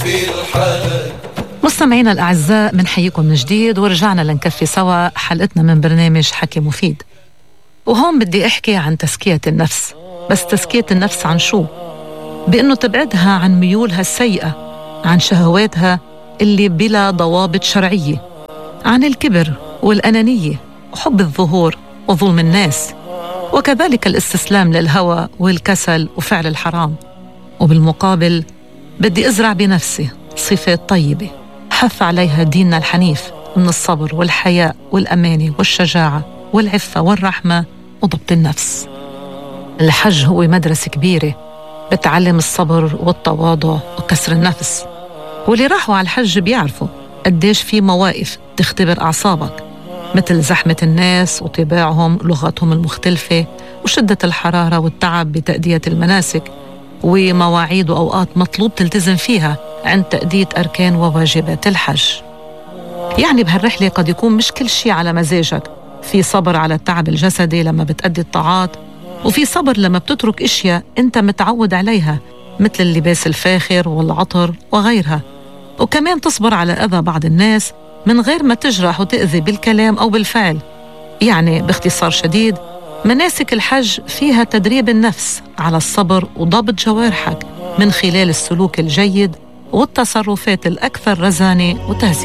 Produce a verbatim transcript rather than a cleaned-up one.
مستمعينا الأعزاء، منحييكم من جديد ورجعنا لنكفي سوا حلقتنا من برنامج حكي مفيد. وهون بدي أحكي عن تزكية النفس. بس تزكية النفس عن شو؟ بأنه تبعدها عن ميولها السيئة، عن شهواتها اللي بلا ضوابط شرعية، عن الكبر والأنانية وحب الظهور وظلم الناس، وكذلك الاستسلام للهوى والكسل وفعل الحرام. وبالمقابل بدي أزرع بنفسي صفات طيبة حث عليها ديننا الحنيف من الصبر والحياء والأمانة والشجاعة والعفة والرحمة وضبط النفس. الحج هو مدرسة كبيرة بتعلم الصبر والتواضع وكسر النفس، واللي راحوا على الحج بيعرفوا قديش في مواقف تختبر أعصابك، مثل زحمة الناس وطباعهم لغتهم المختلفة وشدة الحرارة والتعب بتأدية المناسك ومواعيد وأوقات مطلوب تلتزم فيها عند تأدية أركان وواجبات الحج. يعني بهالرحلة قد يكون مش كل شيء على مزاجك، في صبر على التعب الجسدي لما بتأدي الطاعات، وفي صبر لما بتترك إشياء أنت متعود عليها مثل اللباس الفاخر والعطر وغيرها، وكمان تصبر على أذى بعض الناس من غير ما تجرح وتأذي بالكلام أو بالفعل. يعني باختصار شديد، مناسك الحج فيها تدريب النفس على الصبر وضبط جوارحك من خلال السلوك الجيد والتصرفات الأكثر رزانة وتهذيب.